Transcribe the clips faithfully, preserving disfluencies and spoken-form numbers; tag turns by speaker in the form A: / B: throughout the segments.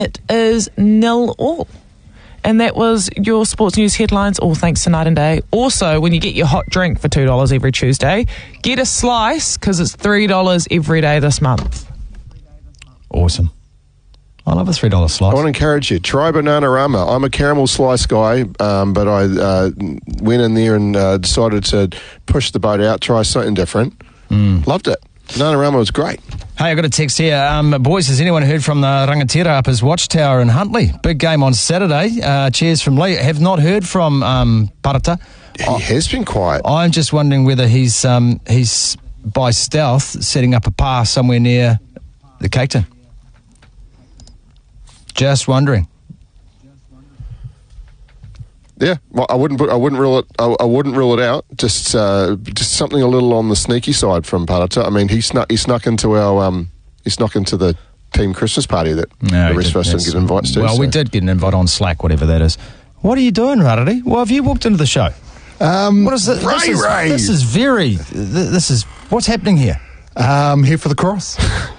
A: It is nil all. And that was your sports news headlines, all thanks to Night and Day. Also, when you get your hot drink for two dollars every Tuesday, get a slice because it's three dollars every day this month.
B: Awesome. I love a three dollar slice.
C: I want to encourage you. Try Bananarama. I'm a caramel slice guy, um, but I uh, went in there and uh, decided to push the boat out, try something different.
B: Mm.
C: Loved it. Bananarama was great.
B: Hey, I got a text here. Um, boys, has anyone heard from the Rangatira Uppers Watchtower in Huntley? Big game on Saturday. Uh, cheers from Lee. Have not heard from um, Parata.
C: He I, has been quiet.
B: I'm just wondering whether he's um, he's by stealth setting up a par somewhere near the Cape Town. Just wondering.
C: Yeah, well, I wouldn't put, I wouldn't rule it. I, I wouldn't rule it out. Just, uh, just something a little on the sneaky side from Parata. I mean, he snuck, he snuck into our, um, he snuck into the team Christmas party that
B: no,
C: the rest did, of us didn't get invites to.
B: Well,
C: so.
B: we did get an invite on Slack, whatever that is. What are you doing, Rarity? Well, have you walked into the show?
D: Um,
B: what is it?
D: Ray
B: this is,
D: Ray.
B: This is very. This is what's happening here.
D: Um, here for the cross.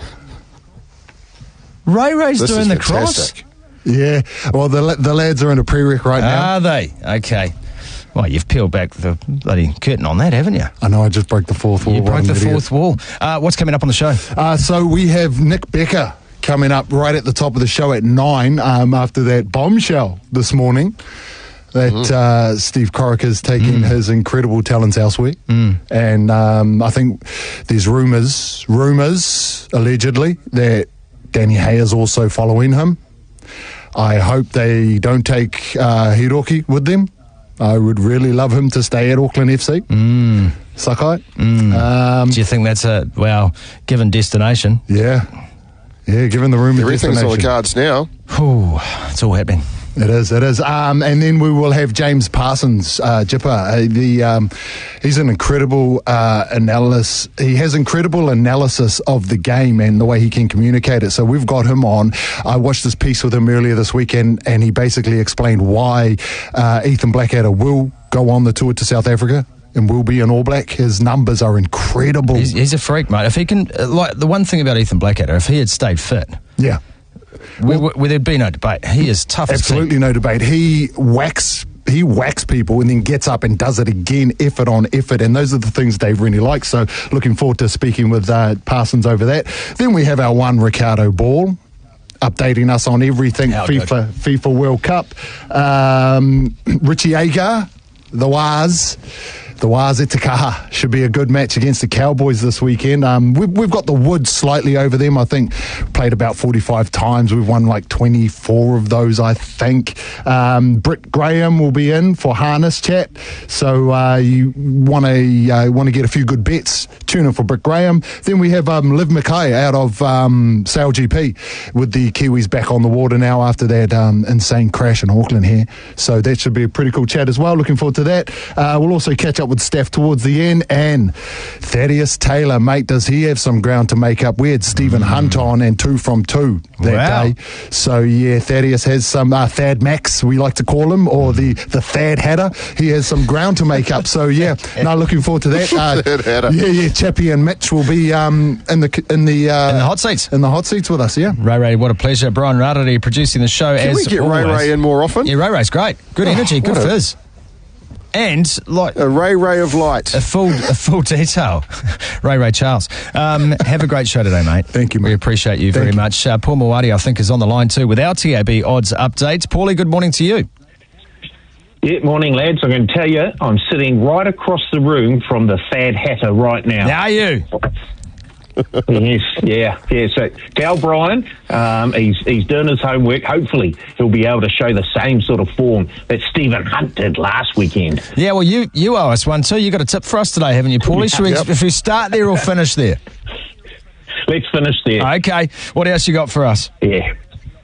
B: Ray Ray's
C: this
B: doing the
C: fantastic.
B: cross.
D: Yeah, well, the the lads are in a prereq right now.
B: Are they? Okay. Well, you've peeled back the bloody curtain on that, haven't you?
D: I know, I just broke the fourth wall.
B: You broke the fourth wall. Uh, what's coming up on the show?
D: Uh, so we have Nick Becker coming up right at the top of the show at nine um, after that bombshell this morning that mm. uh, Steve Corica is taking mm. his incredible talents elsewhere.
B: Mm.
D: And um, I think there's rumours, rumours, allegedly, that Danny Hay is also following him. I hope they don't take uh, Hiroki with them. I would really love him to stay at Auckland F C.
B: Mm.
D: Sakai.
B: Mm.
D: Um,
B: Do you think that's a, well, given destination?
D: Yeah. Yeah, given the rumour
C: Everything's
D: destination.
C: on the cards now.
B: Ooh, it's all happening.
D: It is, it is. Um, and then we will have James Parsons, uh, Jipper. Uh, the, um, he's an incredible uh, analysis. He has incredible analysis of the game and the way he can communicate it. So we've got him on. I watched this piece with him earlier this weekend, and he basically explained why uh, Ethan Blackadder will go on the tour to South Africa and will be an All Black. His numbers are incredible.
B: He's, he's a freak, mate. If he can, uh, like the one thing about Ethan Blackadder, if he had stayed fit,
D: yeah.
B: Well, where, where there'd be no debate. He is tough as
D: absolutely no debate. He whacks he whacks people and then gets up and does it again, effort on effort, and those are the things Dave really likes. So looking forward to speaking with uh, Parsons over that. Then we have our one Ricardo Ball updating us on everything
B: How
D: FIFA
B: good.
D: FIFA World Cup. Um, Richie Agar, the Waz. The Waz at Takaha should be a good match against the Cowboys this weekend. Um, we've, we've got the wood slightly over them. I think played about forty-five times. We've won like twenty-four of those, I think. Um, Britt Graham will be in for Harness Chat. So uh, you want to uh, want to get a few good bets, tune in for Britt Graham. Then we have um, Liv Mackay out of um, Sail G P with the Kiwis back on the water now after that um, insane crash in Auckland here. So that should be a pretty cool chat as well. Looking forward to that. Uh, we'll also catch up with Steph towards the end, and Thaddeus Taylor, mate, does he have some ground to make up? We had Stephen mm. Hunt on and two from two that
B: wow.
D: day. So yeah, Thaddeus has some uh, Thad Max, we like to call him, or the the Thad Hatter. He has some ground to make up. So yeah, no, looking forward to that. Uh,
C: Thad Hatter.
D: Yeah, yeah, Chappie and Mitch will be um, in the in the uh,
B: in the hot seats
D: in the hot seats with us. Yeah,
B: Ray Ray, what a pleasure. Brian Rarity producing the show.
C: Can
B: as
C: we get
B: always.
C: Ray Ray in more often?
B: Yeah, Ray Ray's great. Good
C: Oh,
B: energy, good
C: what a-
B: fizz. And like
C: A Ray Ray of light.
B: a full a full detail. Ray Ray Charles. Um, have a great show today, mate.
D: Thank you,
B: We
D: mate.
B: appreciate you
D: Thank
B: very
D: you.
B: much. Uh, Paul Mawadi, I think, is on the line too with our T A B odds updates. Paulie, good morning to you.
E: Yeah, morning, lads. I'm going to tell you, I'm sitting right across the room from the Thad Hatter right now.
B: How are you?
E: Yes, yeah, yeah. So tell Brian, um, he's he's doing his homework. Hopefully, he'll be able to show the same sort of form that Stephen Hunt did last weekend.
B: Yeah, well, you you owe us one too. You got a tip for us today, haven't you, Paulie? Should we,
C: Yep.
B: if we start there or finish there?
E: Let's finish there.
B: Okay. What else you got for us?
E: Yeah.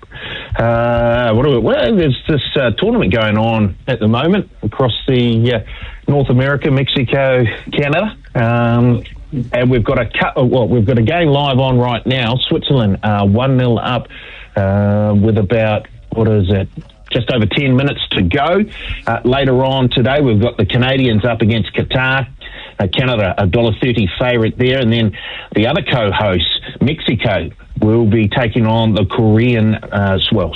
E: Uh, what do we, well, there's this uh, tournament going on at the moment across the uh, North America, Mexico, Canada. Um, and we've got a cut, well, we've got a game live on right now. Switzerland uh, one nil up uh, with about, what is it, just over ten minutes to go. Uh, later on today, we've got the Canadians up against Qatar. Uh, Canada, a one dollar thirty favourite there. And then the other co-host, Mexico, will be taking on the Korean, uh, well,